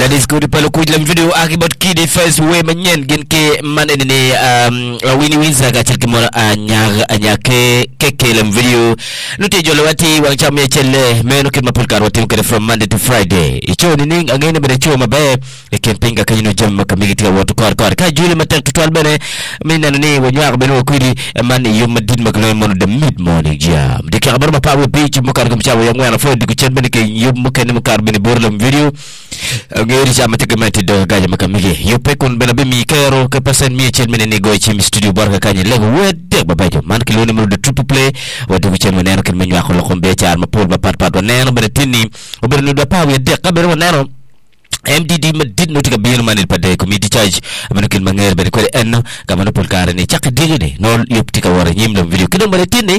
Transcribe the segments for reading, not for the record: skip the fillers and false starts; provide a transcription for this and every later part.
disco di palo kuj lam video akibat kidi first way manyen gen ke man ni wini winza ga chelki mora anya ke lam video nuti jolawati wang cham ye chelle meno kin mapul karwati ko from Monday to Friday icho ni ning angene bere cho mabe e kempinga kanyino jam makamigi watu kor ka jule matak tutwal bene mina ni wanywa bene kudi man yum din maglo mon de mid morning jam de ka bar ma pawo beach mo kar gam chawo yang wana fo diku chen bene ke yum mo ken mo kar bene borlam video ngeri jam matek do gaja makamigi yope kun bene be mi kero ke pasen mi chen bene ni go chim studio barka kanye lego wede babajo man ke loni mo de triple play wadu chen mo neno ken mo nywa ko lokom be char ma pol ba pat neno bene tinni o bene do pawo de ka bene neno MDD madid no tiga biir manil pade committee charge amano kin manger be ko enno kamano pol karane chak digene no yopti ka wara nyim dum video kidon bare tinni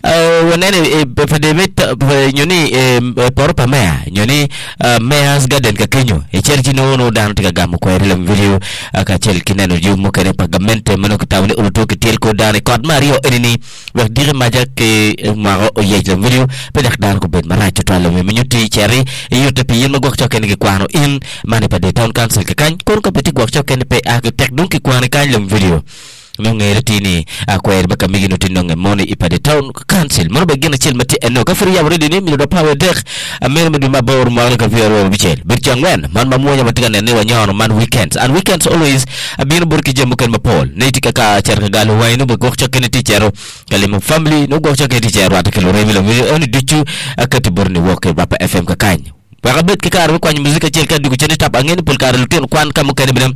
wonene pade met nyoni por pa mea nyoni meas garden ka kenyo e cherchi no dan tiga gam ko relam video aka chel kineno ju mo kene pagamente mano ko tawne ulo ke tel ko dane kod mario enini wax dire majak ke maro o yej video pe dak dan ko bet mara chotalo me nyuti cheri yote pe yen magok chokene ke kwano in mane pade town council ke kany kon ko peti gwak choken pe tek dun ki kwane kany lum video no ngere tini akwer baka migi no tinonge mone ipade town council mo be gena chel mati enno ka furi yawre dini mi do power dek amene me duma bawr mo ka fiero bichel bir changwen man ma monya matiga ne wanyono man weekends and weekends always abino burki jemu ken ma pol neiti ka cher ka galo wayno be gwak choken ti chero kalimo family no gwak choken ti chero atakelo revilo oni duchu akati borni woke bapa fm ka kany Bakabet ke karo kwa muzika chelka dugu chene tap angeni pol karo luten kwan kamu kene bidam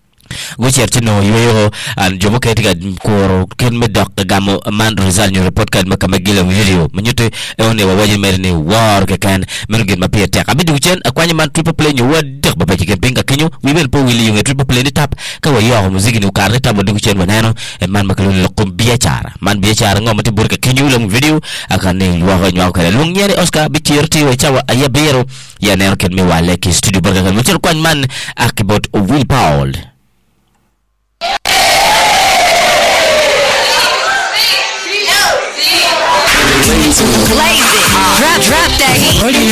go chertino yo an jomo kete ga koro ken medak gamo man result ni report card makamagila video manyute one wa waje merne war ke kan mergen mapia tek abi dugu chen akwanya man triple play ni wadak baba ke pinga kenyo we will po will you triple play ni tap ka wa yo muziki ni ukare tap dugu chen wanano e man makalo lokom biachara man biachara ngomati burka kenyo lam video akane wa nyaw kale lungyere Oscar bichirti wa chawa ayabero ya nero ken me wale ki studio burka kan mutel kwan man akibot will paul Blaze it. Drop that heat.